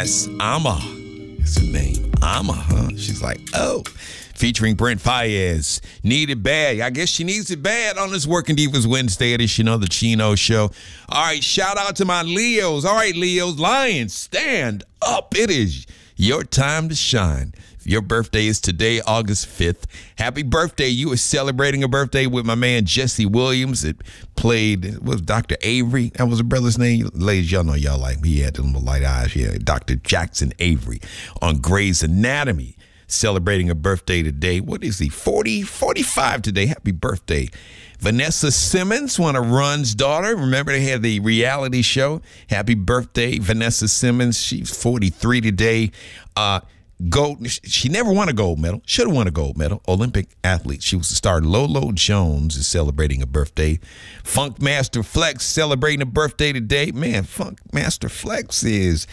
That's Ama. It's her name. Ama, huh? She's like, oh. Featuring Brent Faiyaz. Need it bad. I guess she needs it bad on this Working Divas Wednesday edition of the Chino Show. All right, shout out to my Leos. All right, Leos, Lions, stand up. It is your time to shine. Your birthday is today, August 5th. Happy birthday. You were celebrating a birthday with my man, Jesse Williams. It played, was Dr. Avery. That was her brother's name. Ladies, y'all know y'all like me. He had them little light eyes. Yeah, Dr. Jackson Avery on Grey's Anatomy. Celebrating a birthday today. What is he? 45 today. Happy birthday. Vanessa Simmons, one of Run's daughter. Remember they had the reality show. Happy birthday, Vanessa Simmons. She's 43 today. Gold. She never won a gold medal. Should have won a gold medal. Olympic athlete. She was the star. Lolo Jones is celebrating a birthday. Funk Master Flex celebrating a birthday today. Man, Funk Master Flex is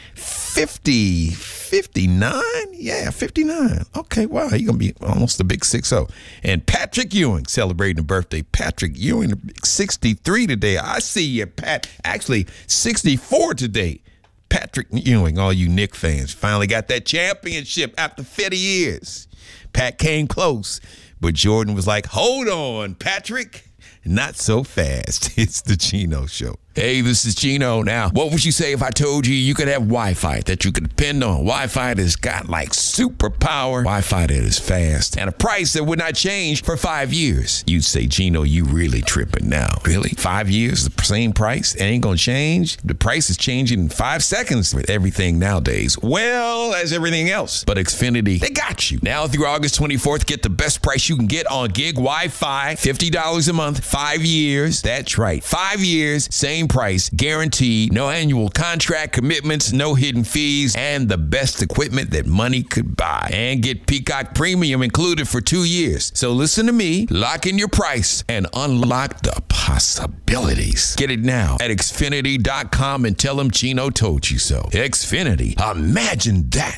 59? Yeah, 59. Okay, wow. He's going to be almost a big 6-0. And Patrick Ewing celebrating a birthday. Patrick Ewing, 63 today. I see you, Pat. Actually, 64 today. Patrick Ewing, all you Knicks fans, finally got that championship after 50 years. Pat came close, but Jordan was like, hold on, Patrick. Not so fast. It's the Chino Show. Hey, this is Chino. Now, what would you say if I told you you could have Wi-Fi that you could depend on? Wi-Fi that's got like superpower. Wi-Fi that is fast. And a price that would not change for 5 years. You'd say, Chino, you really tripping now. Really? 5 years, the same price? It ain't gonna change? The price is changing in 5 seconds with everything nowadays. Well, as everything else. But Xfinity, they got you. Now through August 24th, get the best price you can get on gig Wi-Fi. $50 a month, 5 years. That's right. 5 years, same price, guaranteed, no annual contract commitments, no hidden fees, and the best equipment that money could buy. And get Peacock Premium included for 2 years. So listen to me, lock in your price, and unlock the possibilities. Get it now at Xfinity.com and tell them Chino told you so. Xfinity, imagine that.